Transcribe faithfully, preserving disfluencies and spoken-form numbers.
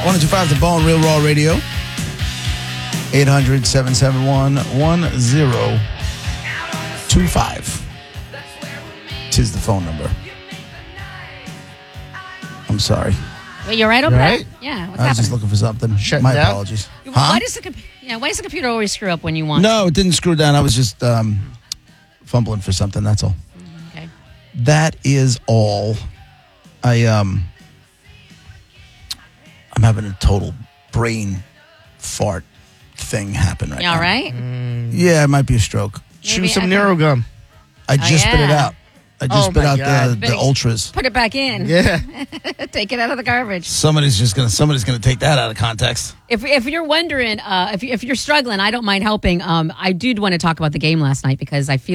one oh two five The Bone, Real Raw Radio. eight hundred, seven seven one, one oh two five. Tis the phone number. I'm sorry. Wait, you're right over You there? right? Yeah, what's I was happening? just looking for something. Shutting My down? apologies. Why Huh? does the comp- yeah, why does the computer always screw up when you want? No, it didn't screw down. I was just um, fumbling for something. That's all. Okay. That is all. I um, I'm having a total brain fart thing happen right You now. all right? Yeah, it might be a stroke. Chew Maybe some I- Neurogum. I just spit it yeah. out. I just Oh, spit my out God. the, Better- the ultras. Put it back in. Yeah. Take it out of the garbage. Somebody's just gonna somebody's gonna take that out of context. If if you're wondering, uh, if you, if you're struggling, I don't mind helping. Um, I did want to talk about the game last night because I feel.